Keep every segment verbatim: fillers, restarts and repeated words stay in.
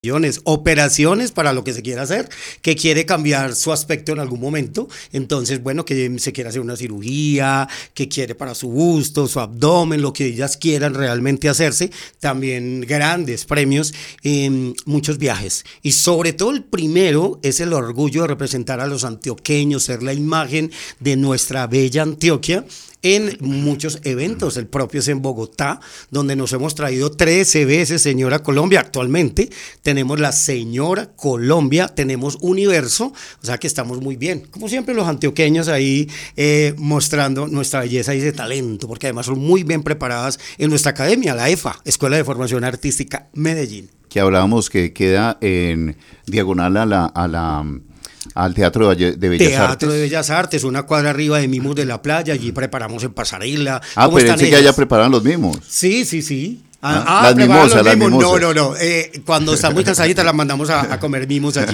operaciones para lo que se quiera hacer, que quiere cambiar su aspecto en algún momento, entonces bueno, que se quiere hacer una cirugía, que quiere para su busto, su abdomen, lo que ellas quieran realmente hacerse, también grandes premios, eh, muchos viajes, y sobre todo el primero es el orgullo de representar a los antioqueños, ser la imagen de nuestra bella Antioquia en muchos eventos. El propio es en Bogotá, donde nos hemos traído trece veces Señora Colombia. Actualmente tenemos la Señora Colombia, tenemos Universo, o sea que estamos muy bien. Como siempre los antioqueños ahí eh, mostrando nuestra belleza y ese talento, porque además son muy bien preparadas en nuestra academia, la EFA, Escuela de Formación Artística Medellín. Que hablábamos que queda en diagonal a la... A la al Teatro de Bellas Teatro Artes. Teatro de Bellas Artes, una cuadra arriba de Mimos de la Playa, allí preparamos en pasarela. Ah, pero pensé que allá preparan los mimos. Sí, sí, sí. Ah, ah, las mimosas, las mimosas. No, no, no. Eh, cuando está muy cansadita las mandamos a, a comer mimos allí.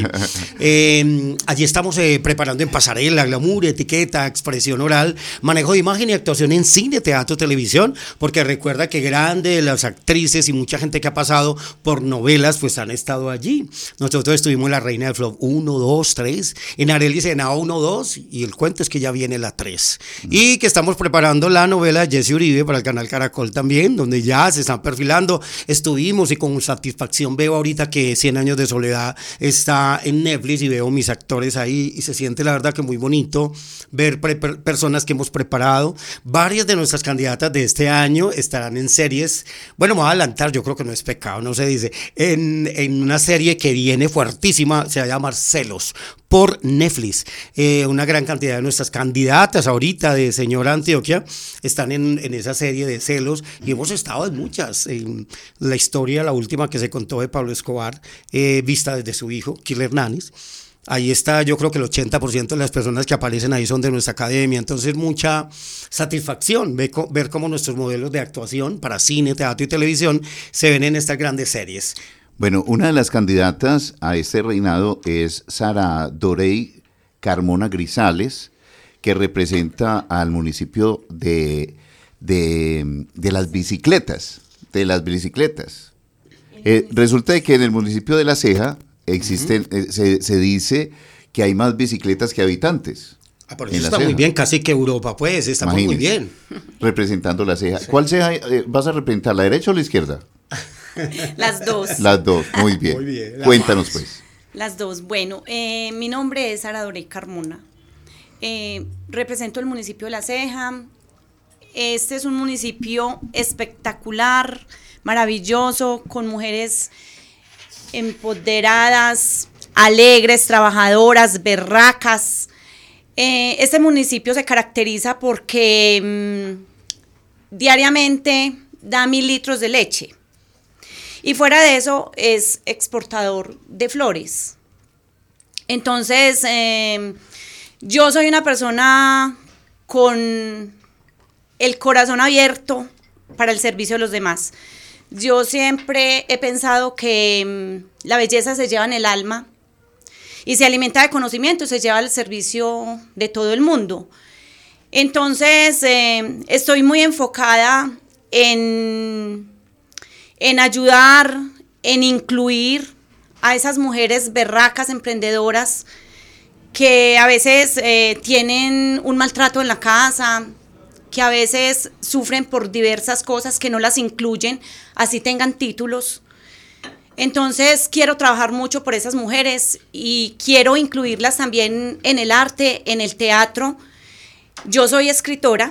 Eh, allí estamos eh, preparando en pasarela, glamour, etiqueta, expresión oral, manejo de imagen y actuación en cine, teatro, televisión, porque recuerda que grandes las actrices y mucha gente que ha pasado por novelas, pues han estado allí. Nosotros estuvimos en La Reina del Flop uno, dos, tres, en Arely Senao uno, dos, y el cuento es que ya viene la tres. Mm. Y que estamos preparando la novela de Jesse Uribe para el canal Caracol también, donde ya se están perfilando. Estuvimos y con satisfacción veo ahorita que Cien años de soledad está en Netflix y veo mis actores ahí y se siente la verdad que muy bonito ver pre- personas que hemos preparado. Varias de nuestras candidatas de este año estarán en series, bueno, me voy a adelantar, yo creo que no es pecado, no se dice, en, en una serie que viene fuertísima, se va a llamar Celos, por Netflix. Eh, una gran cantidad de nuestras candidatas ahorita de Señora Antioquia están en, en esa serie de Celos y hemos estado en muchas. En la historia, la última que se contó de Pablo Escobar, eh, vista desde su hijo, Killer Nanis. Ahí está, yo creo que el ochenta por ciento de las personas que aparecen ahí son de nuestra academia, entonces mucha satisfacción ver, ver cómo nuestros modelos de actuación para cine, teatro y televisión se ven en estas grandes series. Bueno, una de las candidatas a este reinado es Sara Dorey Carmona Grisales, que representa al municipio de, de, de las bicicletas, de las bicicletas. Eh, resulta que en el municipio de La Ceja existen, uh-huh. eh, se, se dice que hay más bicicletas que habitantes. Ah, por eso está muy bien, casi que Europa, pues, estamos Imagínense, muy bien. Representando La Ceja. Sí. ¿Cuál ceja eh, vas a representar, la derecha o la izquierda? Las dos. Las dos, muy bien. Muy bien. Cuéntanos pues. Las dos. Bueno, eh, mi nombre es Sara Dorey Carmona. Eh, represento el municipio de La Ceja. Este es un municipio espectacular, maravilloso, con mujeres empoderadas, alegres, trabajadoras, berracas. Eh, este municipio se caracteriza porque mmm, diariamente da mil litros de leche. Y fuera de eso es exportador de flores. Entonces, eh, yo soy una persona con el corazón abierto para el servicio de los demás. Yo siempre he pensado que mmm, la belleza se lleva en el alma y se alimenta de conocimiento, se lleva al servicio de todo el mundo. Entonces, eh, estoy muy enfocada en... en ayudar, en incluir a esas mujeres berracas, emprendedoras, que a veces eh, tienen un maltrato en la casa, que a veces sufren por diversas cosas que no las incluyen, así tengan títulos. Entonces quiero trabajar mucho por esas mujeres y quiero incluirlas también en el arte, en el teatro. Yo soy escritora,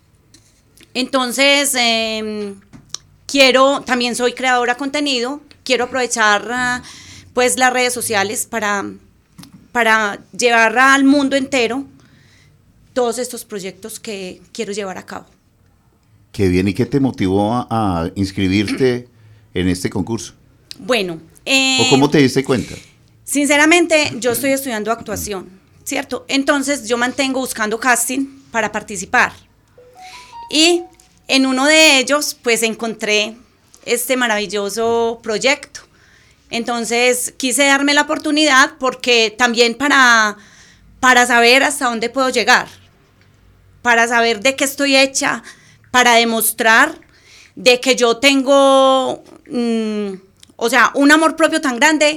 entonces... Eh, Quiero, también soy creadora de contenido, quiero aprovechar uh, pues las redes sociales para, para llevar al mundo entero todos estos proyectos que quiero llevar a cabo. Qué bien, ¿y qué te motivó a, a inscribirte en este concurso? Bueno. Eh, ¿O cómo te diste cuenta? Sinceramente, yo estoy estudiando actuación, ¿cierto? Entonces yo mantengo buscando casting para participar. Y... en uno de ellos, pues, encontré este maravilloso proyecto. Entonces, quise darme la oportunidad porque también para, para saber hasta dónde puedo llegar, para saber de qué estoy hecha, para demostrar de que yo tengo mmm, O sea, un amor propio tan grande